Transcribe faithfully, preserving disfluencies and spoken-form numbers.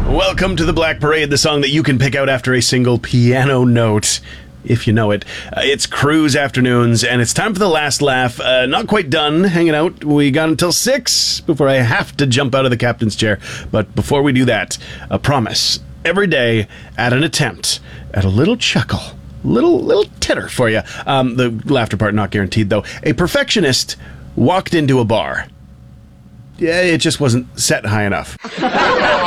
Welcome to the Black Parade, the song that you can pick out after a single piano note, if you know it. Uh, it's Cruise Afternoons, and it's time for the last laugh. Uh, not quite done hanging out. We got until six before I have to jump out of the captain's chair. But before we do that, a promise. Every day, add an attempt at a little chuckle. Little, little titter for you. Um, the laughter part not guaranteed, though. A perfectionist walked into a bar. Yeah, it just wasn't set high enough.